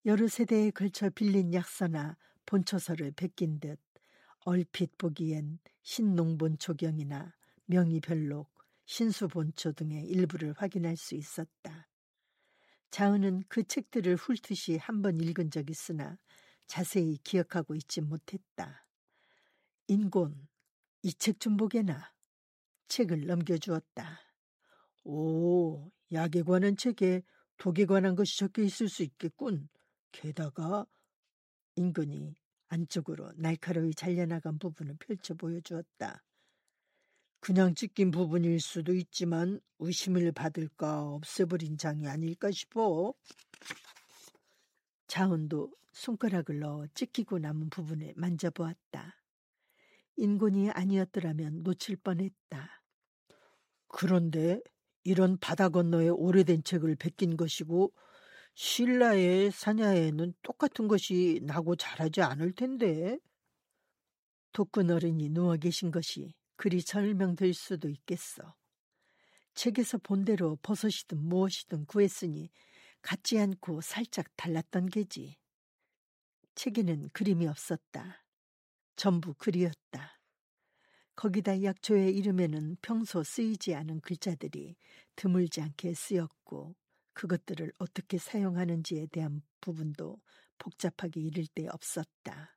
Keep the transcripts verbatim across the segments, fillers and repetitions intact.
여러 세대에 걸쳐 빌린 약서나 본초서를 베낀 듯 얼핏 보기엔 신농본초경이나 명의별록, 신수본초 등의 일부를 확인할 수 있었다. 자은은 그 책들을 훑듯이 한 번 읽은 적 있으나 자세히 기억하고 있지 못했다. 인곤, 이 책 좀 보게나. 책을 넘겨주었다. 오, 약에 관한 책에 독에 관한 것이 적혀 있을 수 있겠군. 게다가 인근이 안쪽으로 날카로이 잘려나간 부분을 펼쳐 보여주었다. 그냥 찢긴 부분일 수도 있지만 의심을 받을까 없애버린 장이 아닐까 싶어. 자은도 손가락을 넣어 찢기고 남은 부분을 만져보았다. 인곤이 아니었더라면 놓칠 뻔했다. 그런데 이런 바다 건너에 오래된 책을 베낀 것이고 신라의 사냐에는 똑같은 것이 나고 자라지 않을 텐데. 독군 어른이 누워 계신 것이 그리 설명될 수도 있겠어. 책에서 본 대로 버섯이든 무엇이든 구했으니 같지 않고 살짝 달랐던 게지. 책에는 그림이 없었다. 전부 글이었다. 거기다 약초의 이름에는 평소 쓰이지 않은 글자들이 드물지 않게 쓰였고 그것들을 어떻게 사용하는지에 대한 부분도 복잡하게 이를 데 없었다.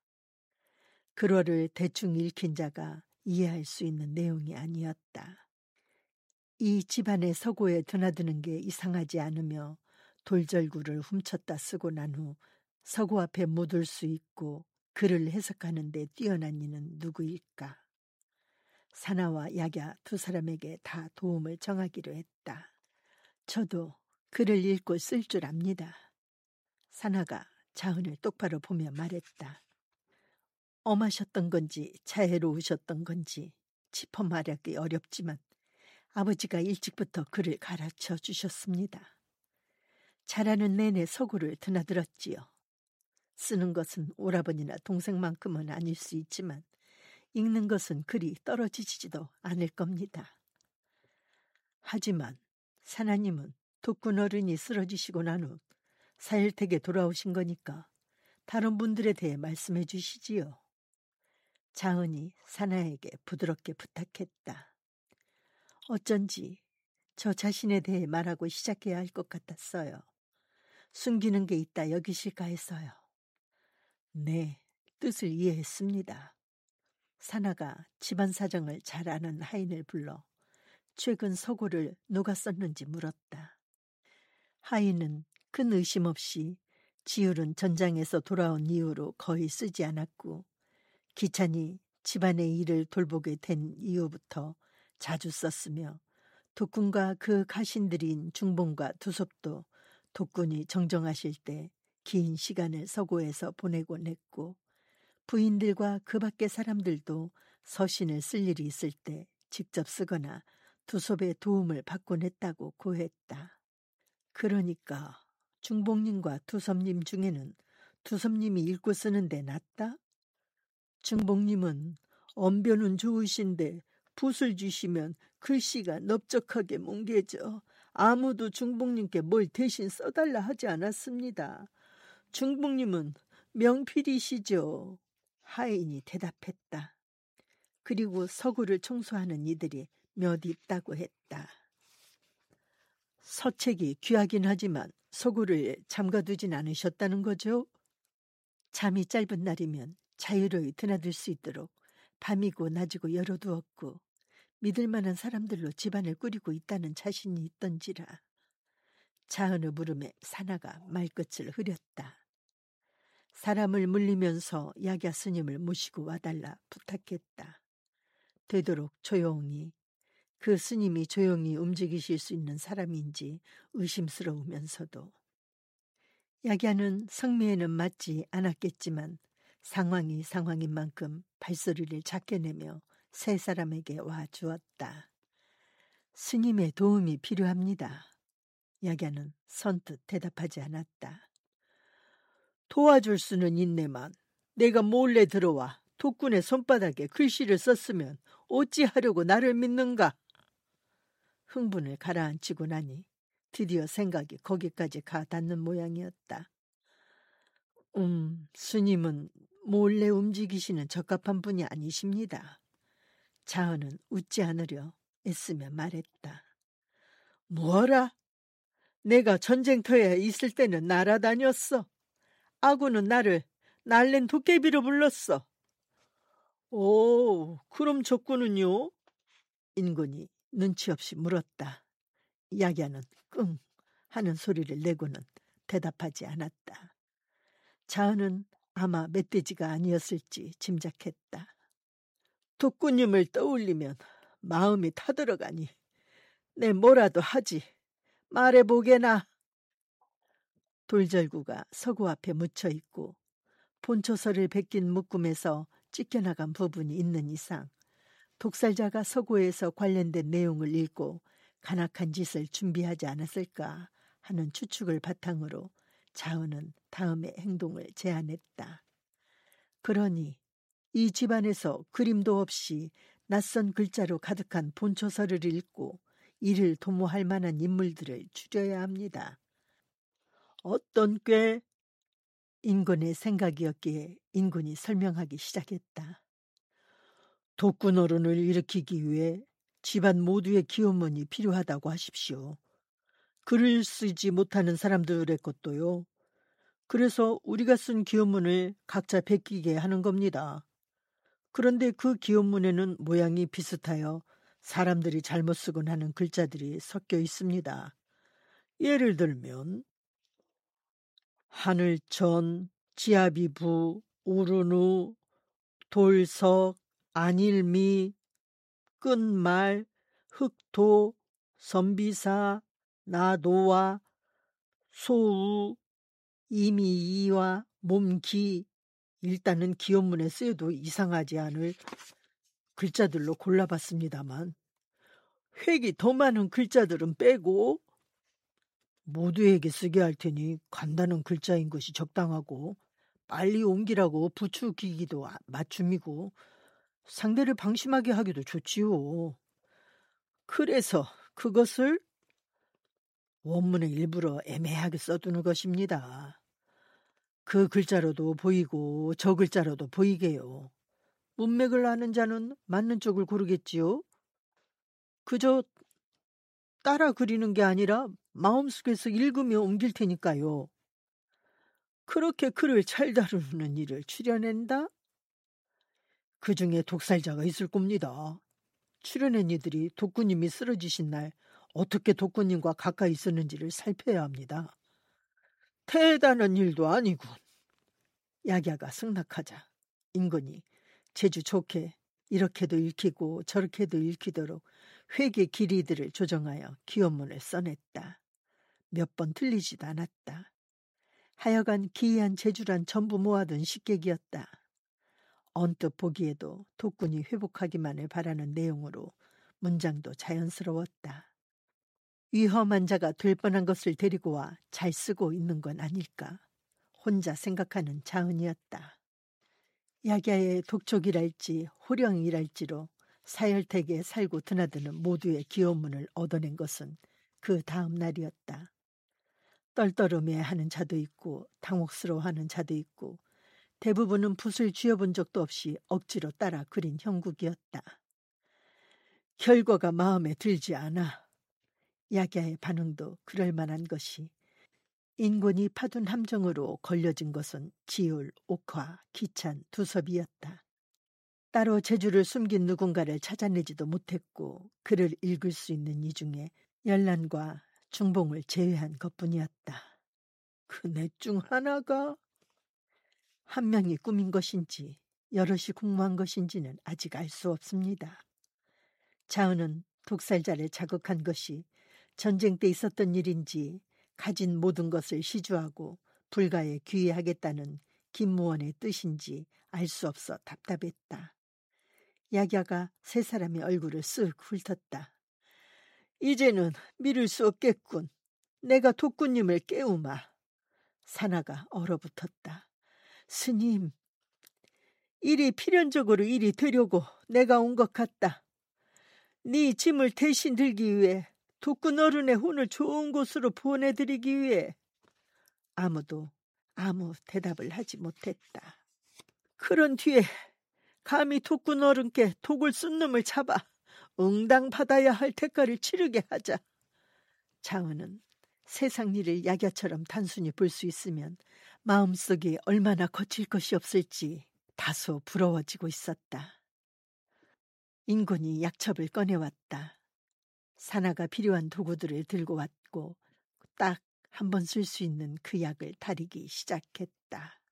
글어를 대충 읽힌 자가 이해할 수 있는 내용이 아니었다. 이 집안의 서고에 드나드는 게 이상하지 않으며 돌절구를 훔쳤다 쓰고 난 후 서고 앞에 묻을 수 있고 글을 해석하는 데 뛰어난 이는 누구일까? 사나와 약야 두 사람에게 다 도움을 청하기로 했다. 저도 글을 읽고 쓸 줄 압니다. 사나가 자은을 똑바로 보며 말했다. 엄하셨던 건지 자애로우셨던 건지 짚어 말하기 어렵지만 아버지가 일찍부터 글을 가르쳐 주셨습니다. 자라는 내내 서구를 드나들었지요. 쓰는 것은 오라버니나 동생만큼은 아닐 수 있지만 읽는 것은 그리 떨어지지도 않을 겁니다. 하지만 사나님은 독군 어른이 쓰러지시고 난 후 사일택에 돌아오신 거니까 다른 분들에 대해 말씀해 주시지요. 자은이 사나에게 부드럽게 부탁했다. 어쩐지 저 자신에 대해 말하고 시작해야 할 것 같았어요. 숨기는 게 있다 여기실까 해서요. 네, 뜻을 이해했습니다. 사나가 집안 사정을 잘 아는 하인을 불러 최근 서고를 누가 썼는지 물었다. 하인은 큰 의심 없이 지율은 전장에서 돌아온 이후로 거의 쓰지 않았고 기찬이 집안의 일을 돌보게 된 이후부터 자주 썼으며 독군과 그 가신들인 중봉과 두섭도 독군이 정정하실 때 긴 시간을 서고에서 보내곤 했고 부인들과 그 밖의 사람들도 서신을 쓸 일이 있을 때 직접 쓰거나 두섭의 도움을 받곤 했다고 고했다. 그러니까 중봉님과 두섭님 중에는 두섭님이 읽고 쓰는데 낫다? 중봉님은 언변은 좋으신데 붓을 주시면 글씨가 넓적하게 뭉개져 아무도 중봉님께 뭘 대신 써달라 하지 않았습니다. 중봉님은 명필이시죠. 하인이 대답했다. 그리고 서구를 청소하는 이들이 몇 있다고 했다. 서책이 귀하긴 하지만 서구를 잠가두진 않으셨다는 거죠? 잠이 짧은 날이면 자유로이 드나들 수 있도록 밤이고 낮이고 열어두었고 믿을 만한 사람들로 집안을 꾸리고 있다는 자신이 있던지라. 자은의 물음에 사나가 말끝을 흐렸다. 사람을 물리면서 약야 스님을 모시고 와달라 부탁했다. 되도록 조용히, 그 스님이 조용히 움직이실 수 있는 사람인지 의심스러우면서도. 약야는 성미에는 맞지 않았겠지만 상황이 상황인 만큼 발소리를 작게 내며 세 사람에게 와 주었다. 스님의 도움이 필요합니다. 약야는 선뜻 대답하지 않았다. 도와줄 수는 있네만 내가 몰래 들어와 독군의 손바닥에 글씨를 썼으면 어찌하려고 나를 믿는가? 흥분을 가라앉히고 나니 드디어 생각이 거기까지 가 닿는 모양이었다. 음, 스님은 몰래 움직이시는 적합한 분이 아니십니다. 자은은 웃지 않으려 애쓰며 말했다. 뭐라? 내가 전쟁터에 있을 때는 날아다녔어. 아군은 나를 날랜 도깨비로 불렀어. 오, 그럼 적군은요? 인군이 눈치 없이 물었다. 야기야는 끙 하는 소리를 내고는 대답하지 않았다. 자은은 아마 멧돼지가 아니었을지 짐작했다. 독구님을 떠올리면 마음이 타들어가니 내 뭐라도 하지. 말해보게나. 돌절구가 서구 앞에 묻혀있고 본초서를 베낀 묶음에서 찢겨나간 부분이 있는 이상 독살자가 서구에서 관련된 내용을 읽고 간악한 짓을 준비하지 않았을까 하는 추측을 바탕으로 자은은 다음의 행동을 제안했다. 그러니 이 집안에서 그림도 없이 낯선 글자로 가득한 본초서를 읽고 이를 도모할 만한 인물들을 추려야 합니다. 어떤 꽤? 인군의 생각이었기에 인군이 설명하기 시작했다. 독군 어른을 일으키기 위해 집안 모두의 기원문이 필요하다고 하십시오. 글을 쓰지 못하는 사람들의 것도요. 그래서 우리가 쓴 기원문을 각자 베끼게 하는 겁니다. 그런데 그 기원문에는 모양이 비슷하여 사람들이 잘못 쓰곤 하는 글자들이 섞여 있습니다. 예를 들면 하늘천, 지아비부, 우르누, 돌석, 안일미, 끝말, 흑토, 선비사, 나도와, 소우, 이미이와 몸기. 일단은 기원문에 쓰여도 이상하지 않을 글자들로 골라봤습니다만 획이 더 많은 글자들은 빼고 모두에게 쓰게 할 테니 간단한 글자인 것이 적당하고 빨리 옮기라고 부추기기도 맞춤이고 상대를 방심하게 하기도 좋지요. 그래서 그것을 원문에 일부러 애매하게 써두는 것입니다. 그 글자로도 보이고 저 글자로도 보이게요. 문맥을 아는 자는 맞는 쪽을 고르겠지요. 그저 따라 그리는 게 아니라 마음속에서 읽으며 옮길 테니까요. 그렇게 글을 잘 다루는 일을 추려낸다? 그 중에 독살자가 있을 겁니다. 추려낸 이들이 독구님이 쓰러지신 날 어떻게 독구님과 가까이 있었는지를 살펴야 합니다. 대단한 일도 아니군. 야기야가 승낙하자 인근이 제주 좋게 이렇게도 읽히고 저렇게도 읽히도록 회계 길이들을 조정하여 기원문을 써냈다. 몇 번 틀리지도 않았다. 하여간 기이한 재주란 전부 모아둔 식객이었다. 언뜻 보기에도 독군이 회복하기만을 바라는 내용으로 문장도 자연스러웠다. 위험한 자가 될 뻔한 것을 데리고 와 잘 쓰고 있는 건 아닐까 혼자 생각하는 자은이었다. 야기야의 독촉이랄지 호령이랄지로 사열택에 살고 드나드는 모두의 기원문을 얻어낸 것은 그 다음 날이었다. 떨떠름해하는 자도 있고 당혹스러워하는 자도 있고 대부분은 붓을 쥐어본 적도 없이 억지로 따라 그린 형국이었다. 결과가 마음에 들지 않아. 야기야의 반응도 그럴 만한 것이 인권이 파둔 함정으로 걸려진 것은 지울, 옥화, 기찬, 두섭이었다. 따로 재주를 숨긴 누군가를 찾아내지도 못했고 그를 읽을 수 있는 이 중에 열란과 중봉을 제외한 것뿐이었다. 그 넷 중 하나가 한 명이 꾸민 것인지 여럿이 공모한 것인지는 아직 알 수 없습니다. 자은은 독살자를 자극한 것이 전쟁 때 있었던 일인지 가진 모든 것을 시주하고 불가에 귀의하겠다는 김무원의 뜻인지 알 수 없어 답답했다. 야기야가 세 사람의 얼굴을 쓱 훑었다. 이제는 미룰 수 없겠군. 내가 독구님을 깨우마. 사나가 얼어붙었다. 스님, 일이 필연적으로 일이 되려고 내가 온 것 같다. 네 짐을 대신 들기 위해 독군 어른의 혼을 좋은 곳으로 보내드리기 위해. 아무도 아무 대답을 하지 못했다. 그런 뒤에 감히 독군 어른께 독을 쓴 놈을 잡아 응당 받아야 할 대가를 치르게 하자. 장은은 세상 일을 약야처럼 단순히 볼 수 있으면 마음속이 얼마나 거칠 것이 없을지 다소 부러워지고 있었다. 인곤이 약첩을 꺼내왔다. 사나가 필요한 도구들을 들고 왔고 딱 한 번 쓸 수 있는 그 약을 다리기 시작했다.